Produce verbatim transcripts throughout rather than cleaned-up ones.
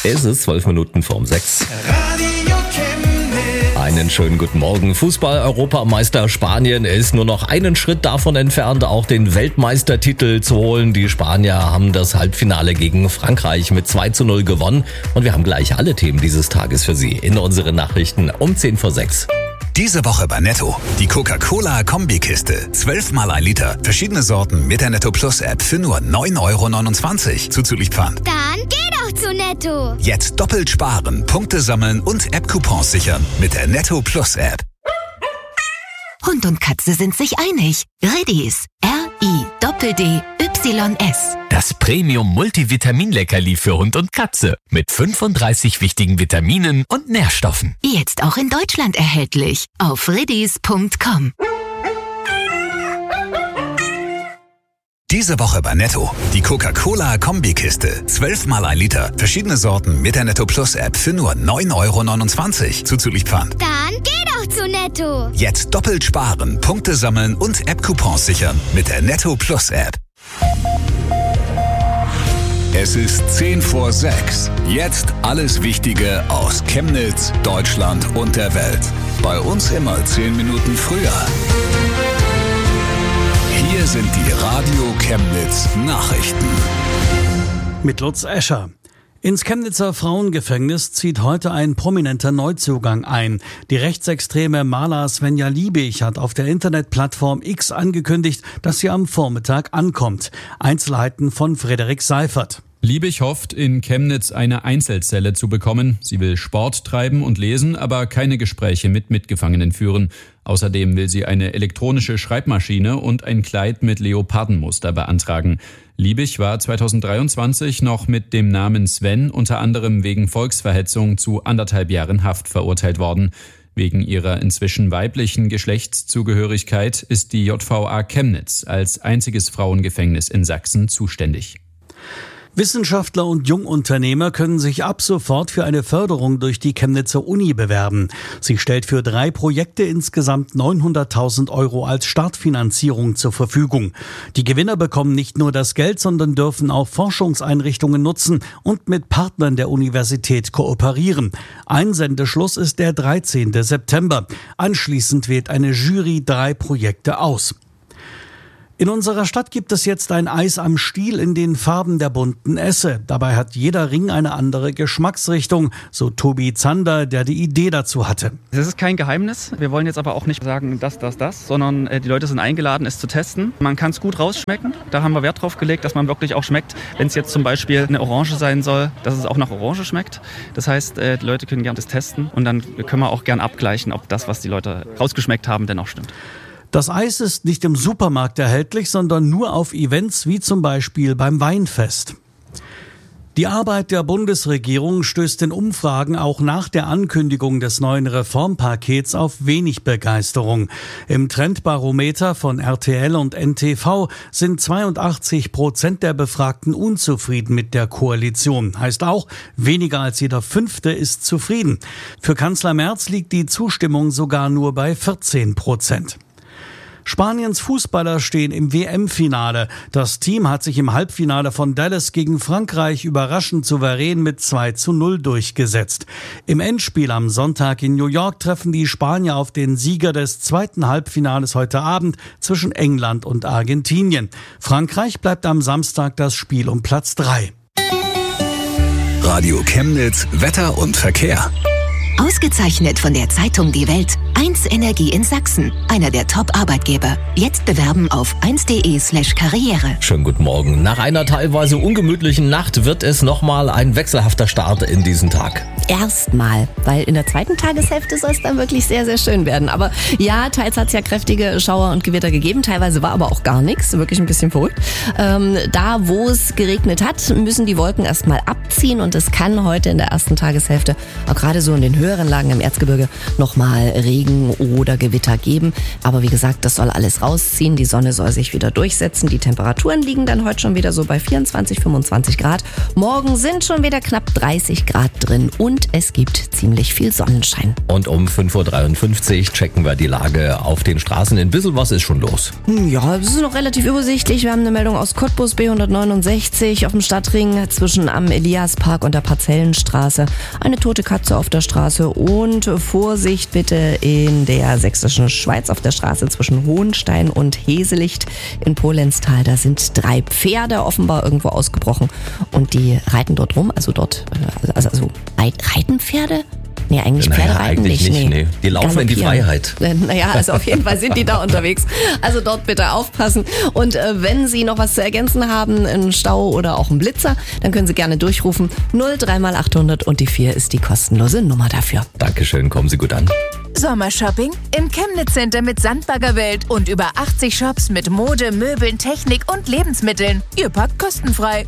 Es ist zwölf Minuten vorm sechs. Radio Chemnitz. Einen schönen guten Morgen. Fußball-Europameister Spanien ist nur noch einen Schritt davon entfernt, auch den Weltmeistertitel zu holen. Die Spanier haben das Halbfinale gegen Frankreich mit zwei zu null gewonnen. Und wir haben gleich alle Themen dieses Tages für Sie in unseren Nachrichten um zehn vor sechs. Diese Woche bei Netto. Die Coca-Cola-Kombikiste. zwölfmal ein Liter. Verschiedene Sorten mit der Netto Plus App für nur neun Euro neunundzwanzig. Zuzüglich Pfand. Dann geh doch zu Netto. Jetzt doppelt sparen, Punkte sammeln und App-Coupons sichern mit der Netto Plus App. Hund und Katze sind sich einig. Redis. R I D D Y S. Das Premium-Multivitamin-Leckerli für Hund und Katze mit fünfunddreißig wichtigen Vitaminen und Nährstoffen. Jetzt auch in Deutschland erhältlich. Auf redis punkt com. Diese Woche bei Netto. Die Coca-Cola-Kombikiste. zwölfmal ein Liter. Verschiedene Sorten mit der Netto Plus App für nur neun Euro neunundzwanzig. Zuzüglich Pfand. Dann geh doch zu Netto. Jetzt doppelt sparen, Punkte sammeln und App-Coupons sichern mit der Netto Plus App. Es ist zehn vor sechs. Jetzt alles Wichtige aus Chemnitz, Deutschland und der Welt. Bei uns immer zehn Minuten früher. Hier sind die Radio Chemnitz Nachrichten. Mit Lutz Escher. Ins Chemnitzer Frauengefängnis zieht heute ein prominenter Neuzugang ein. Die rechtsextreme Maler Svenja Liebig hat auf der Internetplattform X angekündigt, dass sie am Vormittag ankommt. Einzelheiten von Frederik Seifert. Liebig hofft, in Chemnitz eine Einzelzelle zu bekommen. Sie will Sport treiben und lesen, aber keine Gespräche mit Mitgefangenen führen. Außerdem will sie eine elektronische Schreibmaschine und ein Kleid mit Leopardenmuster beantragen. Liebig war zweitausenddreiundzwanzig noch mit dem Namen Sven unter anderem wegen Volksverhetzung zu anderthalb Jahren Haft verurteilt worden. Wegen ihrer inzwischen weiblichen Geschlechtszugehörigkeit ist die J V A Chemnitz als einziges Frauengefängnis in Sachsen zuständig. Wissenschaftler und Jungunternehmer können sich ab sofort für eine Förderung durch die Chemnitzer Uni bewerben. Sie stellt für drei Projekte insgesamt neunhunderttausend Euro als Startfinanzierung zur Verfügung. Die Gewinner bekommen nicht nur das Geld, sondern dürfen auch Forschungseinrichtungen nutzen und mit Partnern der Universität kooperieren. Einsendeschluss ist der dreizehnten September. Anschließend wählt eine Jury drei Projekte aus. In unserer Stadt gibt es jetzt ein Eis am Stiel in den Farben der bunten Esse. Dabei hat jeder Ring eine andere Geschmacksrichtung, so Tobi Zander, der die Idee dazu hatte. Das ist kein Geheimnis. Wir wollen jetzt aber auch nicht sagen, das, das, das, sondern die Leute sind eingeladen, es zu testen. Man kann es gut rausschmecken. Da haben wir Wert drauf gelegt, dass man wirklich auch schmeckt, wenn es jetzt zum Beispiel eine Orange sein soll, dass es auch nach Orange schmeckt. Das heißt, die Leute können gerne das testen und dann können wir auch gern abgleichen, ob das, was die Leute rausgeschmeckt haben, denn auch stimmt. Das Eis ist nicht im Supermarkt erhältlich, sondern nur auf Events wie zum Beispiel beim Weinfest. Die Arbeit der Bundesregierung stößt in Umfragen auch nach der Ankündigung des neuen Reformpakets auf wenig Begeisterung. Im Trendbarometer von R T L und N T V sind zweiundachtzig Prozent der Befragten unzufrieden mit der Koalition. Heißt auch, weniger als jeder Fünfte ist zufrieden. Für Kanzler Merz liegt die Zustimmung sogar nur bei vierzehn Prozent. Spaniens Fußballer stehen im W M-Finale. Das Team hat sich im Halbfinale von Dallas gegen Frankreich überraschend souverän mit zwei zu null durchgesetzt. Im Endspiel am Sonntag in New York treffen die Spanier auf den Sieger des zweiten Halbfinales heute Abend zwischen England und Argentinien. Frankreich bleibt am Samstag das Spiel um Platz drei. Radio Chemnitz, Wetter und Verkehr. Ausgezeichnet von der Zeitung Die Welt. eins Energie in Sachsen, einer der Top-Arbeitgeber. Jetzt bewerben auf eins punkt de slash karriere. Schönen guten Morgen. Nach einer teilweise ungemütlichen Nacht wird es nochmal ein wechselhafter Start in diesen Tag. Erstmal, weil in der zweiten Tageshälfte soll es dann wirklich sehr, sehr schön werden. Aber ja, teils hat es ja kräftige Schauer und Gewitter gegeben, teilweise war aber auch gar nichts, wirklich ein bisschen verrückt. Ähm, da, wo es geregnet hat, müssen die Wolken erstmal abziehen und es kann heute in der ersten Tageshälfte auch gerade so in den Höhen höheren Lagen im Erzgebirge nochmal Regen oder Gewitter geben. Aber wie gesagt, das soll alles rausziehen. Die Sonne soll sich wieder durchsetzen. Die Temperaturen liegen dann heute schon wieder so bei vierundzwanzig, fünfundzwanzig Grad. Morgen sind schon wieder knapp dreißig Grad drin und es gibt ziemlich viel Sonnenschein. Und um fünf Uhr dreiundfünfzig checken wir die Lage auf den Straßen. Ein bisschen was ist schon los. Ja, es ist noch relativ übersichtlich. Wir haben eine Meldung aus Cottbus, B hundertneunundsechzig auf dem Stadtring zwischen am Eliaspark und der Parzellenstraße. Eine tote Katze auf der Straße und Vorsicht bitte in der sächsischen Schweiz auf der Straße zwischen Hohenstein und Heselicht in Polenztal. Da sind drei Pferde offenbar irgendwo ausgebrochen und die reiten dort rum. Also dort, also, also reiten Pferde? Nee, eigentlich naja, Pferde reiten eigentlich nicht. nicht nee. Nee. Die laufen in die Freiheit. Naja, also auf jeden Fall sind die da unterwegs. Also dort bitte aufpassen. Und äh, wenn Sie noch was zu ergänzen haben, einen Stau oder auch einen Blitzer, dann können Sie gerne durchrufen. null drei mal achthundert und die vier ist die kostenlose Nummer dafür. Dankeschön, kommen Sie gut an. Sommershopping im Chemnitz Center mit Sandbagger Welt und über achtzig Shops mit Mode, Möbeln, Technik und Lebensmitteln. Ihr packt kostenfrei.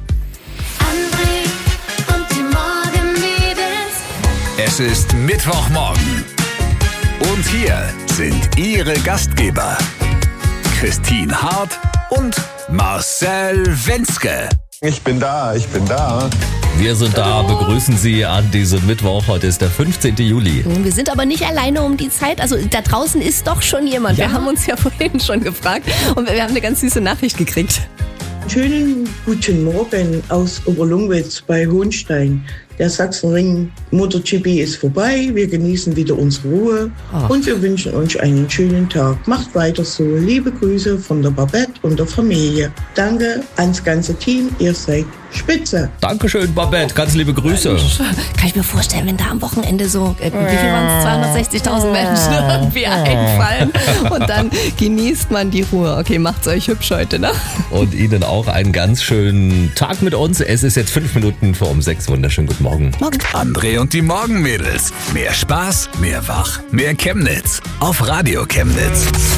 André und die Morgenmädels. Es ist Mittwochmorgen. Und hier sind Ihre Gastgeber. Christine Hart und Marcel Wenzke. Ich bin da, ich bin da. Wir sind da, begrüßen Sie an diesem Mittwoch. Heute ist der fünfzehnten Juli. Wir sind aber nicht alleine um die Zeit. Also da draußen ist doch schon jemand. Ja? Wir haben uns ja vorhin schon gefragt und wir haben eine ganz süße Nachricht gekriegt. Schönen guten Morgen aus Oberlungwitz bei Hohenstein. Der Sachsenring MotoGP ist vorbei. Wir genießen wieder unsere Ruhe Ach. und wir wünschen euch einen schönen Tag. Macht weiter so. Liebe Grüße von der Babette und der Familie. Danke ans ganze Team. Ihr seid spitze. Dankeschön, Babette. Ganz liebe Grüße. Kann ich mir vorstellen, wenn da am Wochenende so, äh, wie viel waren es, zweihundertsechzigtausend Menschen irgendwie einfallen und dann genießt man die Ruhe. Okay, macht's euch hübsch heute, ne? Und Ihnen auch einen ganz schönen Tag mit uns. Es ist jetzt fünf Minuten vor um sechs. Wunderschönen guten Morgen. Morgen. André und die Morgenmädels. Mehr Spaß, mehr Wach, mehr Chemnitz. Auf Radio Chemnitz.